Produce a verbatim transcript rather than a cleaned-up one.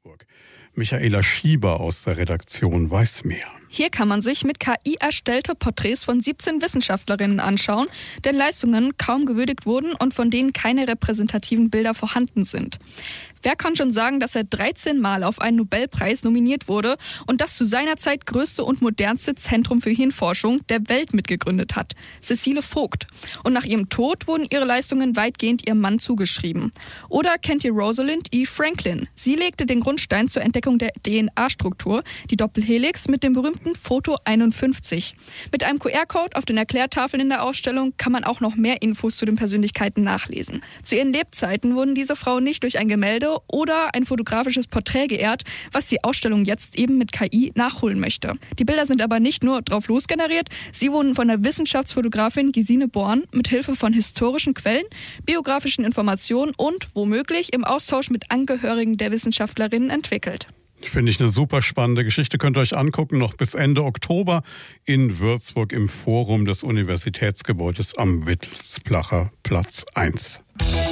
Würzburg. Michaela Schieber aus der Redaktion weiß mehr. Hier kann man sich mit K I erstellte Porträts von siebzehn Wissenschaftlerinnen anschauen, deren Leistungen kaum gewürdigt wurden und von denen keine repräsentativen Bilder vorhanden sind. Wer kann schon sagen, dass er dreizehn Mal auf einen Nobelpreis nominiert wurde und das zu seiner Zeit größte und modernste Zentrum für Hirnforschung der Welt mitgegründet hat? Cecile Vogt. Und nach ihrem Tod wurden ihre Leistungen weitgehend ihrem Mann zugeschrieben. Oder kennt ihr Rosalind E. Franklin? Sie legte den Grundstein zur Entdeckung der D N A-Struktur, die Doppelhelix mit dem berühmten Foto einundfünfzig. Mit einem Q R-Code auf den Erklärtafeln in der Ausstellung kann man auch noch mehr Infos zu den Persönlichkeiten nachlesen. Zu ihren Lebzeiten wurden diese Frauen nicht durch ein Gemälde oder ein fotografisches Porträt geehrt, was die Ausstellung jetzt eben mit K I nachholen möchte. Die Bilder sind aber nicht nur drauf losgeneriert, sie wurden von der Wissenschaftsfotografin Gesine Born mit Hilfe von historischen Quellen, biografischen Informationen und womöglich im Austausch mit Angehörigen der Wissenschaftlerinnen entwickelt. Finde ich eine super spannende Geschichte. Könnt ihr euch angucken, noch bis Ende Oktober in Würzburg im Forum des Universitätsgebäudes am Wittelsbacher Platz eins.